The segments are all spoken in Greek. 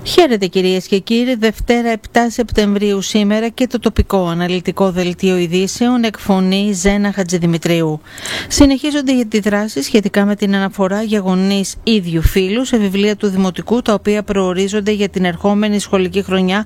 Χαίρετε κυρίες και κύριοι, Δευτέρα 7 Σεπτεμβρίου σήμερα και το τοπικό αναλυτικό δελτίο ειδήσεων εκφωνεί Ζένα Χατζηδημητρίου. Συνεχίζονται οι αντιδράσεις σχετικά με την αναφορά για γονείς ίδιου φύλου σε βιβλία του Δημοτικού, τα οποία προορίζονται για την ερχόμενη σχολική χρονιά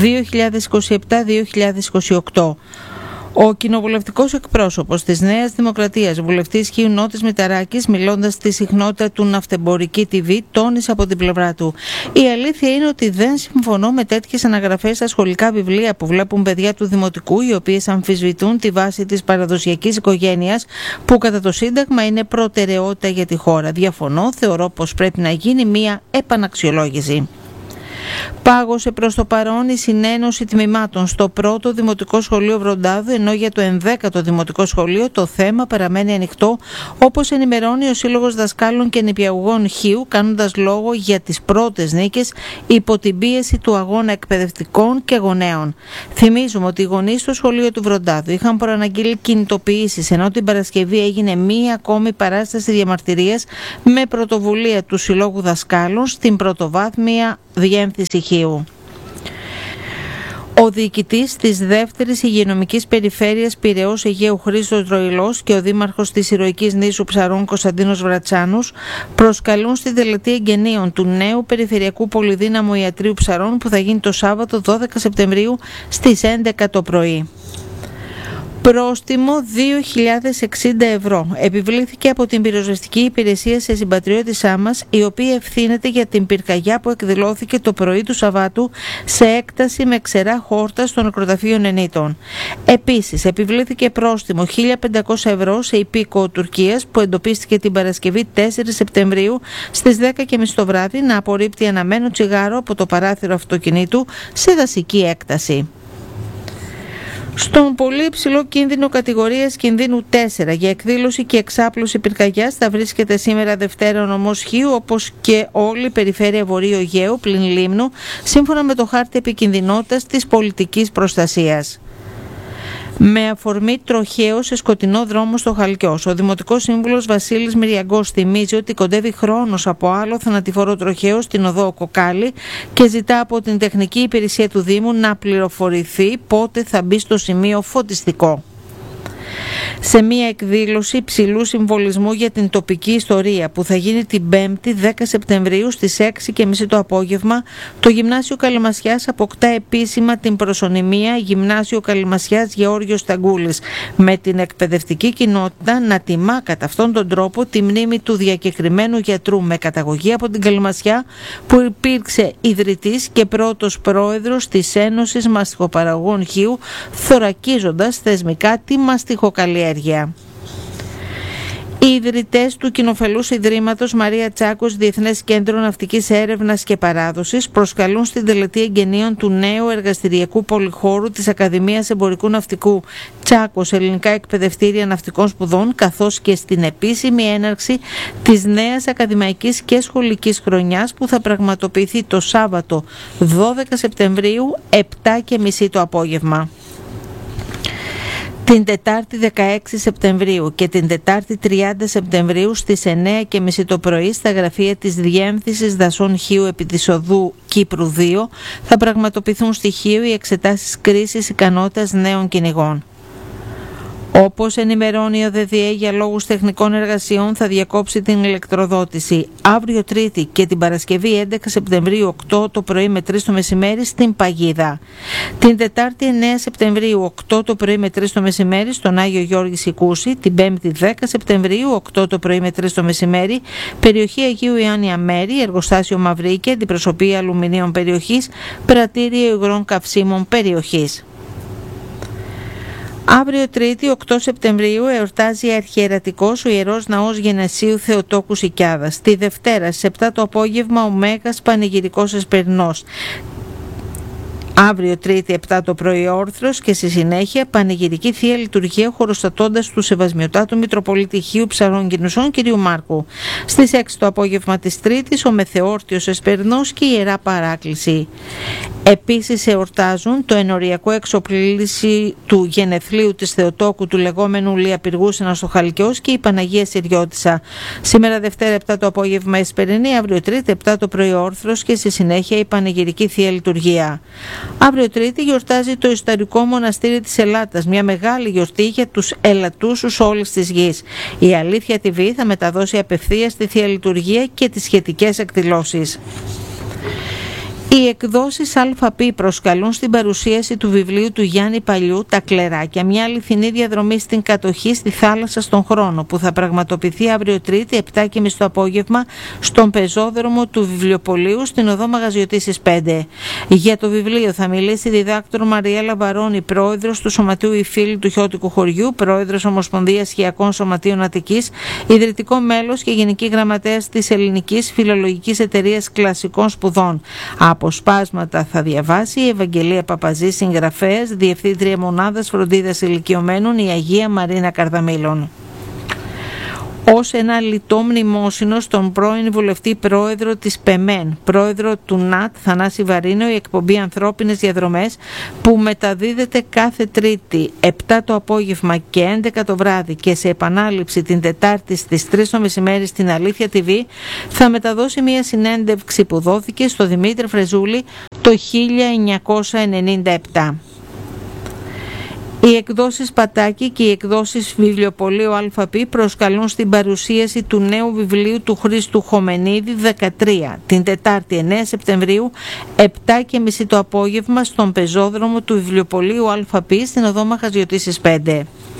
2027-2028. Ο κοινοβουλευτικός εκπρόσωπος της Νέας Δημοκρατίας, βουλευτής Χίου Νότης Μηταράκης, μιλώντας στη συχνότητα του Ναυτεμπορική TV, τόνισε από την πλευρά του: «Η αλήθεια είναι ότι δεν συμφωνώ με τέτοιες αναγραφές στα σχολικά βιβλία που βλέπουν παιδιά του Δημοτικού, οι οποίες αμφισβητούν τη βάση της παραδοσιακής οικογένειας, που κατά το Σύνταγμα είναι προτεραιότητα για τη χώρα. Διαφωνώ, θεωρώ πως πρέπει να γίνει μία επαναξιολόγηση». Πάγωσε προς το παρόν η συνένωση τμήματων στο πρώτο Δημοτικό Σχολείο Βροντάδου, ενώ για το 11ο Δημοτικό Σχολείο το θέμα παραμένει ανοιχτό, όπως ενημερώνει ο Σύλλογος Δασκάλων και Νηπιαγωγών Χίου, κάνοντας λόγο για τις πρώτες νίκες υπό την πίεση του αγώνα εκπαιδευτικών και γονέων. Θυμίζουμε ότι οι γονείς στο σχολείο του Βροντάδου είχαν προαναγγείλει κινητοποιήσεις, ενώ την Παρασκευή έγινε μία ακόμη παράσταση διαμαρτυρίας με πρωτοβουλία του Συλλόγου Δασκάλων στην πρωτοβάθμια διεύθυνση Χίου. Ο διοικητής της δεύτερης υγειονομικής περιφέρειας Πειραιώς Αιγαίου Χρήστος Δροηλός και ο δήμαρχος της ηρωικής νήσου Ψαρών Κωνσταντίνος Βρατσάνους προσκαλούν στη τελετή εγγενείων του νέου περιφερειακού πολυδύναμου ιατρείου Ψαρών, που θα γίνει το Σάββατο 12 Σεπτεμβρίου στις 11 το πρωί. Πρόστιμο 2.060 ευρώ επιβλήθηκε από την πυροσβεστική υπηρεσία σε συμπατριώτησά μας, η οποία ευθύνεται για την πυρκαγιά που εκδηλώθηκε το πρωί του Σαββάτου σε έκταση με ξερά χόρτα στο νεκροταφείο Εννήτων. Επίσης, επιβλήθηκε πρόστιμο 1.500 ευρώ σε υπήκοο Τουρκίας, που εντοπίστηκε την Παρασκευή 4 Σεπτεμβρίου στις 10.30 το βράδυ να απορρίπτει αναμένο τσιγάρο από το παράθυρο αυτοκινήτου σε δασική έκταση. Στον πολύ υψηλό κίνδυνο κατηγορίας κινδύνου 4 για εκδήλωση και εξάπλωση πυρκαγιάς θα βρίσκεται σήμερα Δευτέρα ο νομός Χίου, όπως και όλη η περιφέρεια Βορείου Αιγαίου πλην Λίμνου, σύμφωνα με το χάρτη επικινδυνότητας της πολιτικής προστασίας. Με αφορμή τροχαίο σε σκοτεινό δρόμο στο Χαλκιός, ο Δημοτικός Σύμβουλος Βασίλης Μυριαγκός θυμίζει ότι κοντεύει χρόνος από άλλο θανατηφόρο τροχαίο στην οδό Κοκάλη και ζητά από την τεχνική υπηρεσία του Δήμου να πληροφορηθεί πότε θα μπει στο σημείο φωτιστικό. Σε μια εκδήλωση υψηλού συμβολισμού για την τοπική ιστορία που θα γίνει την 5η 10 Σεπτεμβρίου στις 6.30 το απόγευμα, το Γυμνάσιο Καλαμασιάς αποκτά επίσημα την προσωνυμία Γυμνάσιο Καλαμασιάς Γεώργιος Σταγκούλης, με την εκπαιδευτική κοινότητα να τιμά κατά αυτόν τον τρόπο τη μνήμη του διακεκριμένου γιατρού με καταγωγή από την Καλαμασιά, που υπήρξε ιδρυτής και πρώτος πρόεδρος της Ένωσης Μαστιχοπαραγωγών Χίου, θωρακίζοντας θεσμικά τη μαστιχοκαλλιέργεια. Οι ιδρυτές του κοινοφελούς Ιδρύματος Μαρία Τσάκος Διεθνές Κέντρο Ναυτικής Έρευνας και Παράδοσης προσκαλούν στην τελετή εγγενείων του νέου εργαστηριακού πολυχώρου της Ακαδημίας Εμπορικού Ναυτικού Τσάκος Ελληνικά Εκπαιδευτήρια Ναυτικών Σπουδών, καθώς και στην επίσημη έναρξη της νέας ακαδημαϊκής και σχολικής χρονιάς, που θα πραγματοποιηθεί το Σάββατο 12 Σεπτεμβρίου 7.30 το απόγευμα. Την Τετάρτη 16 Σεπτεμβρίου και την Τετάρτη 30 Σεπτεμβρίου στις 9.30 το πρωί στα γραφεία της Διεύθυνσης Δασών Χίου επί της οδού Κύπρου 2 θα πραγματοποιηθούν στη Χίου οι εξετάσεις κρίσης ικανότητας νέων κυνηγών. Όπως ενημερώνει ο ΔΔΕ, για λόγους τεχνικών εργασιών θα διακόψει την ηλεκτροδότηση αύριο Τρίτη και την Παρασκευή 11 Σεπτεμβρίου 8 το πρωί με 3 το μεσημέρι στην Παγίδα. Την Τετάρτη 9 Σεπτεμβρίου 8 το πρωί με 3 το μεσημέρι στον Άγιο Γιώργη Σικούση. Την 5η 10 Σεπτεμβρίου 8 το πρωί με 3 το μεσημέρι περιοχή Αγίου Ιωάννη Αμέρη, εργοστάσιο Μαυρίκη, αντιπροσωπεία αλουμινίων περιοχής, πρατήριο υγρών καυσίμων περιοχής. Αύριο Τρίτη 8 Σεπτεμβρίου εορτάζει αρχιερατικός ο Ιερός Ναός Γενεσίου Θεοτόκου Σικιάδας. Τη Δευτέρα στις 7 το απόγευμα ο Μέγας Πανηγυρικός Εσπερινός. Αύριο Τρίτη 7 το πρωί όρθρος και στη συνέχεια πανηγυρική Θεία Λειτουργία χωροστατώντας του Σεβασμιωτάτου Μητροπολίτη Χίου Ψαρών Κινουσών κ. Μάρκου. Στις 6 το απόγευμα της Τρίτης ο Μεθεόρτιος Εσπερνός και η Ιερά Παράκληση. Επίσης εορτάζουν το ενοριακό εξοπλίση του γενεθλίου της Θεοτόκου του λεγόμενου Λιαπυργούσαινα στο Χαλκιός και η Παναγία Συριώτισσα. Σήμερα Δευτέρα 7 το απόγευμα Εσπερινή, αύριο Τρίτη 7 το πρωί όρθρος και στη συνέχεια η πανηγυρική Θεία Λειτουργία. Αύριο Τρίτη γιορτάζει το Ιστορικό Μοναστήρι της Ελλάτας, μια μεγάλη γιορτή για τους ελαττούσους όλης της γης. Η Αλήθεια TV θα μεταδώσει απευθείας τη Θεία Λειτουργία και τις σχετικές εκδηλώσεις. Οι εκδόσεις ΑΠ προσκαλούν στην παρουσίαση του βιβλίου του Γιάννη Παλιού «Τα Κλεράκια», μια αληθινή διαδρομή στην κατοχή στη θάλασσα στον χρόνο, που θα πραγματοποιηθεί αύριο Τρίτη 7:30 το απόγευμα στον πεζόδρομο του Βιβλιοπωλείου στην οδό Μαγαζιωτήσης 5. Για το βιβλίο θα μιλήσει η διδάκτορ Μαριέλα Βαρώνη, πρόεδρος του Σωματείου «Οι Φίλοι του Χιώτικου Χωριού», πρόεδρος Ομοσπονδίας Χιακών Σωματείων Αττικής, ιδρυτικό μέλος και γενική γραμματέας της Ελληνικής Φιλολογικής Εταιρείας Κλασικών Σπουδών. Αποσπάσματα θα διαβάσει η Ευαγγελία Παπαζή, συγγραφέας, Διευθύντρια Μονάδας Φροντίδας Ηλικιωμένων, η Αγία Μαρίνα Καρδαμήλων. Ως ένα λιτό μνημόσυνο στον πρώην βουλευτή πρόεδρο της ΠΕΜΕΝ, πρόεδρο του ΝΑΤ Θανάση Βαρίνο, η εκπομπή Ανθρώπινες Διαδρομές που μεταδίδεται κάθε Τρίτη 7 το απόγευμα και 11 το βράδυ και σε επανάληψη την Τετάρτη στις 3 το μεσημέρι στην Αλήθεια TV, θα μεταδώσει μια συνέντευξη που δόθηκε στο Δημήτρη Φρεζούλη το 1997. Οι εκδόσεις Πατάκη και οι εκδόσεις Βιβλιοπωλείου ΑΠ προσκαλούν στην παρουσίαση του νέου βιβλίου του Χρήστου Χομενίδη 13 την Τετάρτη 9 Σεπτεμβρίου 7:30 το απόγευμα στον πεζόδρομο του Βιβλιοπωλείου ΑΠ στην οδό Μαχαζιωτήσης 5.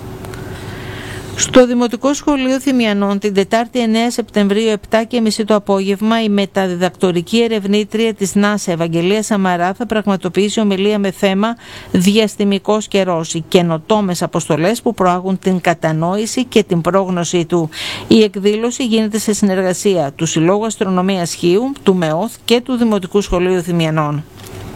Στο Δημοτικό Σχολείο Θυμιανών την Τετάρτη 9 Σεπτεμβρίου 7:30 το απόγευμα η μεταδιδακτορική ερευνήτρια της ΝΑΣΑ Ευαγγελία Σαμαρά θα πραγματοποιήσει ομιλία με θέμα «Διαστημικός καιρός, οι καινοτόμες αποστολές που προάγουν την κατανόηση και την πρόγνωσή του». Η εκδήλωση γίνεται σε συνεργασία του Συλλόγου Αστρονομίας Χίου, του ΜΕΟΘ και του Δημοτικού Σχολείου Θυμιανών.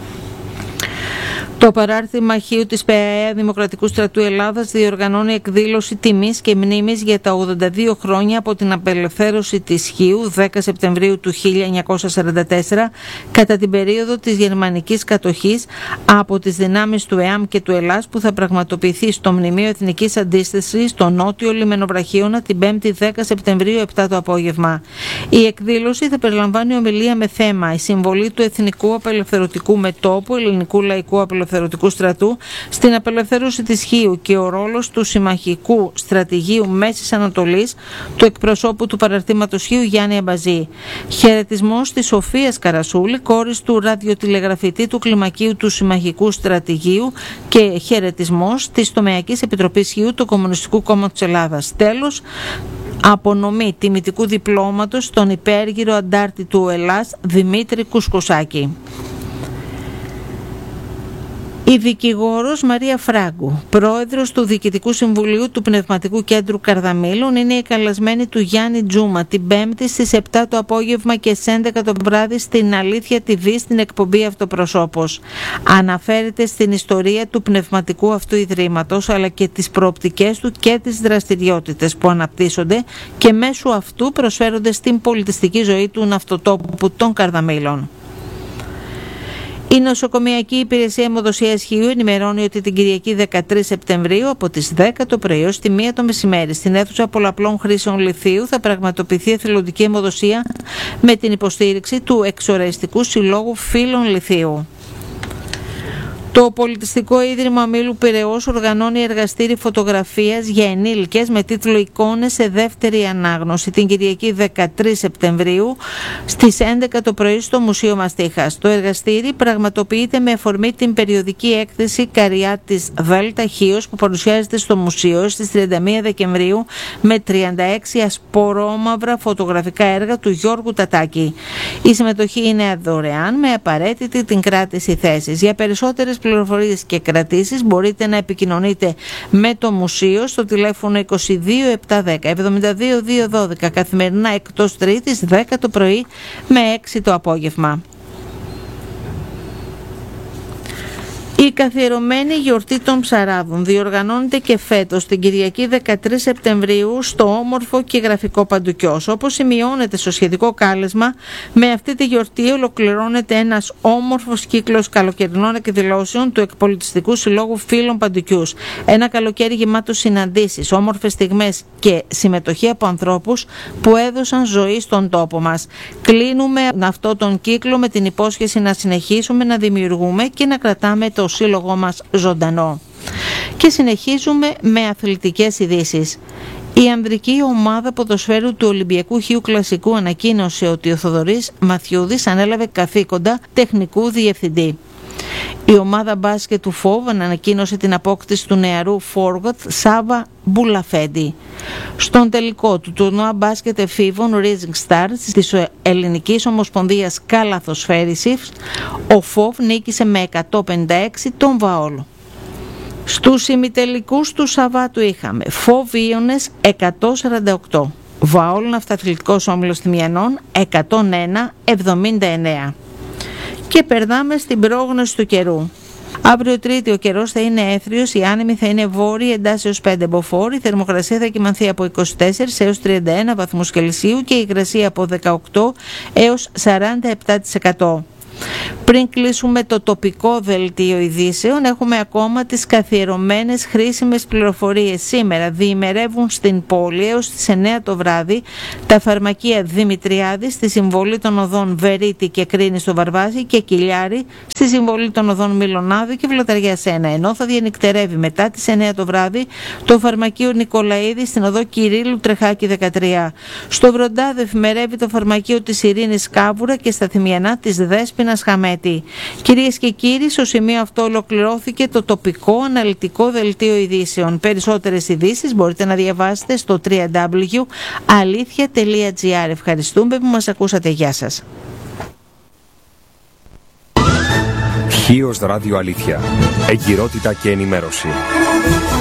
Το παράρτημα Χίου της ΠΑΕ Δημοκρατικού Στρατού Ελλάδας διοργανώνει εκδήλωση τιμής και μνήμης για τα 82 χρόνια από την απελευθέρωση της Χίου 10 Σεπτεμβρίου του 1944 κατά την περίοδο της γερμανικής κατοχής από τις δυνάμεις του ΕΑΜ και του Ελλάς, που θα πραγματοποιηθεί στο Μνημείο Εθνικής Αντίστασης στο Νότιο Λιμενοβραχίωνα την 5η 10 Σεπτεμβρίου 7 το απόγευμα. Η εκδήλωση θα περιλαμβάνει ομιλία με θέμα «Η συμβολή του Εθνικού Απελευθερωτικού Μετώπου Ελληνικού Λαϊκού Απελευθερωτικού Στρατού στην απελευθέρωση της Χίου και ο ρόλος του Συμμαχικού Στρατηγείου Μέσης Ανατολής του εκπροσώπου του παραρτήματος Χίου Γιάννη Αμπαζή. Χαιρετισμός της Σοφίας Καρασούλη, κόρης του ραδιοτηλεγραφητή του Κλιμακίου του Συμμαχικού Στρατηγείου, και χαιρετισμός της Τομεακής Επιτροπής Χίου του Κομμουνιστικού Κόμματος Ελλάδας. Τέλος, απονομή τιμητικού διπλώματος στον υπέργυρο αντάρτη του Ελλάς Δημήτρη Κουσκουσάκη. Η δικηγόρος Μαρία Φράγκου, πρόεδρος του Διοικητικού Συμβουλίου του Πνευματικού Κέντρου Καρδαμήλων, είναι η καλεσμένη του Γιάννη Τζούμα την Πέμπτη στις 7 το απόγευμα και στις 11 το βράδυ στην Αλήθεια TV στην εκπομπή Αυτοπροσώπος. Αναφέρεται στην ιστορία του πνευματικού αυτού ιδρύματος, αλλά και τις προοπτικές του και τις δραστηριότητες που αναπτύσσονται και μέσω αυτού προσφέρονται στην πολιτιστική ζωή του ναυτοτόπου των Καρδαμήλων. Η Νοσοκομιακή Υπηρεσία Αιμοδοσίας Χίου ενημερώνει ότι την Κυριακή 13 Σεπτεμβρίου από τις 10 το πρωί ως τη 1 το μεσημέρι στην αίθουσα πολλαπλών χρήσεων λιθίου θα πραγματοποιηθεί εθελοντική αιμοδοσία με την υποστήριξη του Εξοραϊστικού Συλλόγου Φίλων Λιθίου. Το Πολιτιστικό Ίδρυμα Μήλου Πειραιώς οργανώνει εργαστήρι φωτογραφίας για ενήλικες με τίτλο «Εικόνες σε δεύτερη ανάγνωση» την Κυριακή 13 Σεπτεμβρίου στις 11 το πρωί στο Μουσείο Μαστίχας. Το εργαστήρι πραγματοποιείται με αφορμή την περιοδική έκθεση «Καριά της Δέλτα Χίος» που παρουσιάζεται στο Μουσείο στις 31 Δεκεμβρίου με 36 ασπορόμαυρα φωτογραφικά έργα του Γιώργου Τατάκη. Η συμμετοχή είναι δωρεάν με απαραίτητη την κράτηση θέσης. Για περισσότερες πληροφορίες και κρατήσεις μπορείτε να επικοινωνείτε με το Μουσείο στο τηλέφωνο 22 710 72 212 καθημερινά εκτός Τρίτης 10 το πρωί με 6 το απόγευμα. Η καθιερωμένη γιορτή των ψαράδων διοργανώνεται και φέτος την Κυριακή 13 Σεπτεμβρίου στο όμορφο και γραφικό Παντουκιός. Όπως σημειώνεται στο σχετικό κάλεσμα, με αυτή τη γιορτή ολοκληρώνεται ένας όμορφος κύκλος καλοκαιρινών εκδηλώσεων του Εκπολιτιστικού Συλλόγου Φίλων Παντουκιούς. Ένα καλοκαίρι γεμάτο συναντήσεις, όμορφες στιγμές και συμμετοχή από ανθρώπους που έδωσαν ζωή στον τόπο μας. Κλείνουμε αυτό τον κύκλο με την υπόσχεση να συνεχίσουμε να δημιουργούμε και να κρατάμε το σύλλογό μας ζωντανό. Και συνεχίζουμε με αθλητικές ειδήσεις. Η ανδρική ομάδα ποδοσφαίρου του Ολυμπιακού Χίου Κλασικού ανακοίνωσε ότι ο Θοδωρής Μαθιούδης ανέλαβε καθήκοντα τεχνικού διευθυντή. Η ομάδα μπάσκετ του ΦΟΒ ανακοίνωσε την απόκτηση του νεαρού φόρβαρντ Σάβα Μπουλαφέντη. Στον τελικό του τουρνουά μπάσκετ εφήβων Rising Stars της Ελληνικής Ομοσπονδίας Καλαθοσφαίρισης, ο ΦΟΒ νίκησε με 156 τον Βαόλο. Στους ημιτελικούς του Σαββάτου είχαμε ΦΟΒ Ίωνες 148, Βαόλο Ναυταθλητικός Όμιλος Θημιανών 101-79. Και περνάμε στην πρόγνωση του καιρού. Αύριο Τρίτη ο καιρός θα είναι έθριος, η άνεμη θα είναι βόρεια εντάσσεως 5 μποφόρ, η θερμοκρασία θα κυμανθεί από 24 έως 31 βαθμούς Κελσίου και η υγρασία από 18 έως 47%. Πριν κλείσουμε το τοπικό δελτίο ειδήσεων, έχουμε ακόμα τις καθιερωμένες χρήσιμες πληροφορίες. Σήμερα διημερεύουν στην πόλη έως τις 9 το βράδυ τα φαρμακεία Δημητριάδη στη συμβολή των οδών Βερίτη και Κρίνη στο Βαρβάζι και Κιλιάρη στη συμβολή των οδών Μιλονάδη και Βλαταριάς 1. Ενώ θα διανυκτερεύει μετά τις 9 το βράδυ το φαρμακείο Νικολαίδη στην οδό Κυρίλου Τρεχάκη 13. Στο Βροντάδε εφημερεύει το φαρμακείο της Ειρήνης Κάβουρα και στα Θημιανά της Δέσποινας Χαμέτη. Κυρίες και κύριοι, στο σημείο αυτό ολοκληρώθηκε το τοπικό αναλυτικό δελτίο ειδήσεων. Περισσότερες ειδήσεις μπορείτε να διαβάσετε στο www.alithia.gr. Ευχαριστούμε που μας ακούσατε. Γεια σας. Χίος Ράδιο Αλήθεια. Εγκυρότητα και ενημέρωση.